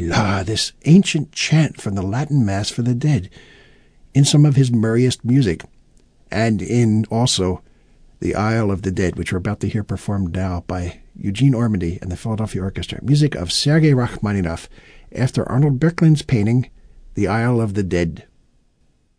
La, this ancient chant from the Latin Mass for the dead, in some of his merriest music, and in also The Isle of the Dead, which we're about to hear performed now by Eugene Ormandy and the Philadelphia Orchestra. Music of Sergei Rachmaninoff, after Arnold Böcklin's painting, The Isle of the Dead.